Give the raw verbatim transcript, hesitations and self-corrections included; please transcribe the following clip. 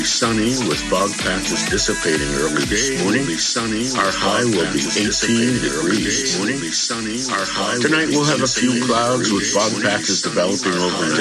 Sunny with fog patches dissipating early this morning. Sunny. Our high will be eighteen degrees. Morning. Sunny. Our high. Tonight we'll have a few clouds with fog patches developing over